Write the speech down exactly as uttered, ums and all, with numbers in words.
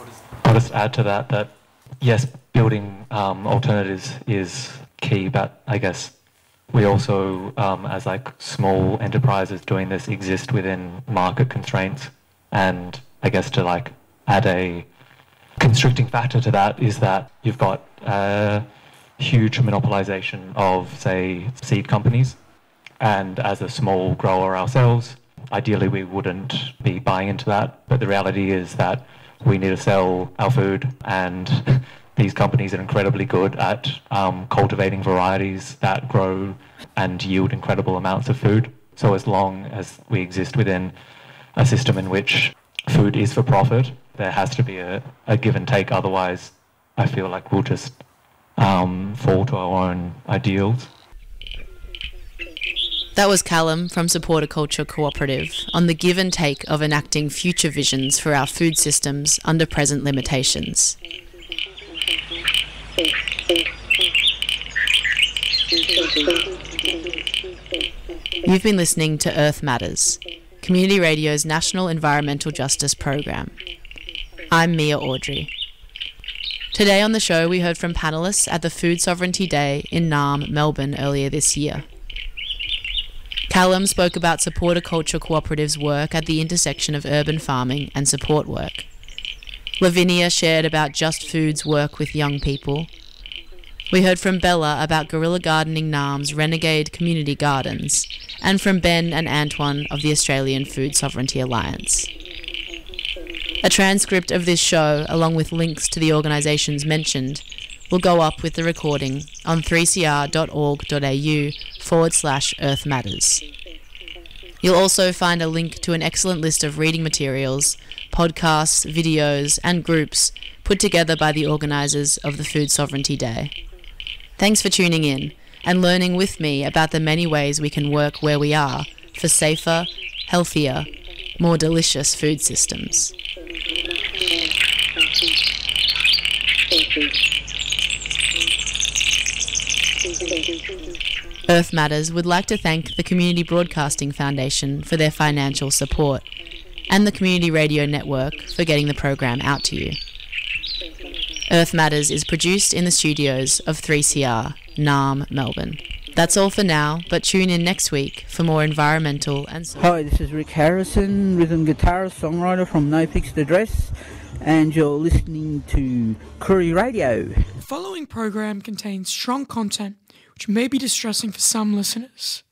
I'll just add to that that, yes, building um, alternatives is key, but I guess we also, um, as like small enterprises doing this, exist within market constraints. And I guess to like add a constricting factor to that is that you've got a huge monopolization of, say, seed companies. And as a small grower ourselves, ideally we wouldn't be buying into that. But the reality is that we need to sell our food, and these companies are incredibly good at um, cultivating varieties that grow and yield incredible amounts of food. So as long as we exist within a system in which food is for profit, there has to be a, a give and take. Otherwise, I feel like we'll just um, fall to our own ideals. That was Callum from Supporticulture Cooperative on the give and take of enacting future visions for our food systems under present limitations. You've been listening to Earth Matters, Community Radio's National Environmental Justice Program. I'm Mia Audrey. Today on the show we heard from panellists at the Food Sovereignty Day in Naarm, Melbourne earlier this year. Callum spoke about Supporticulture Cooperative's work at the intersection of urban farming and support work. Lavinia shared about Just Food's work with young people. We heard from Bella about Guerrilla Gardening Naarm's Renegade Community Gardens, and from Ben and Antoine of the Australian Food Sovereignty Alliance. A transcript of this show, along with links to the organisations mentioned, will go up with the recording on three c r dot org dot a u forward slash Earth Matters. You'll also find a link to an excellent list of reading materials, podcasts, videos and groups put together by the organisers of the Food Sovereignty Day. Thanks for tuning in and learning with me about the many ways we can work where we are for safer, healthier, more delicious food systems. Earth Matters would like to thank the Community Broadcasting Foundation for their financial support, and the Community Radio Network for getting the program out to you. Earth Matters is produced in the studios of three C R, Naarm, Melbourne. That's all for now, but tune in next week for more environmental and social... Hi, this is Rick Harrison, rhythm guitarist, songwriter from No Fixed Address, and you're listening to Koori Radio. The following program contains strong content which may be distressing for some listeners.